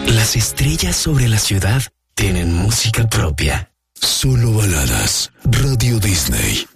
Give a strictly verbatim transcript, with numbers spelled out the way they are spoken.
Las estrellas sobre la ciudad tienen música propia. Solo baladas. Radio Disney.